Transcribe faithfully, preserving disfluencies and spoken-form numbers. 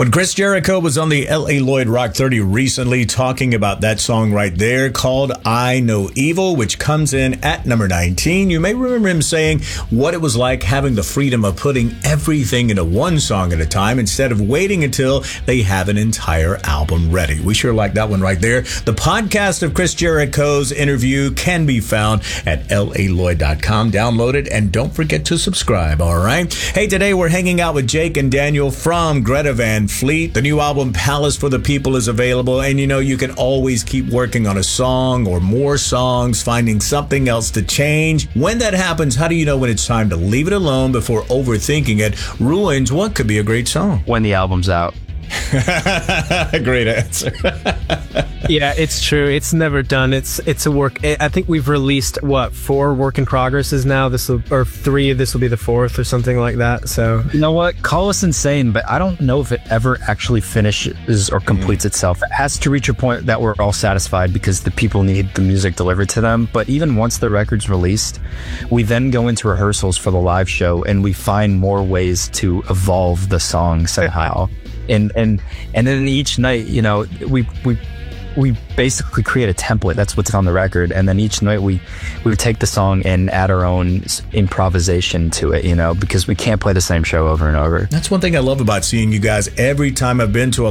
When Chris Jericho was on the L A Lloyd Rock thirty recently talking about that song right there called I Know Evil, which comes in at number nineteen, you may remember him saying what it was like having the freedom of putting everything into one song at a time instead of waiting until they have an entire album ready. We sure like that one right there. The podcast of Chris Jericho's interview can be found at L A Lloyd dot com. Download it and don't forget to subscribe, all right? Hey, today we're hanging out with Jake and Daniel from Greta Van Fleet. The new album Palace for the People is available, and you know you can always keep working on a song or more songs, finding something else to change. When that happens, how do you know when it's time to leave it alone before overthinking it ruins what could be a great song? When the album's out. Great answer. Yeah, it's true. It's never done. It's it's a work. I think we've released what four work in progresses now. This will or three. This will be the fourth or something like that. So you know what? Call us insane, but I don't know if it ever actually finishes or completes mm. itself. It has to reach a point that we're all satisfied because the people need the music delivered to them. But even once the record's released, we then go into rehearsals for the live show and we find more ways to evolve the song somehow. And and and then each night, you know, we we we basically create a template. That's what's on the record. And then each night we we would take the song and add our own improvisation to it, you know, because we can't play the same show over and over. That's one thing I love about seeing you guys. Every time I've been to a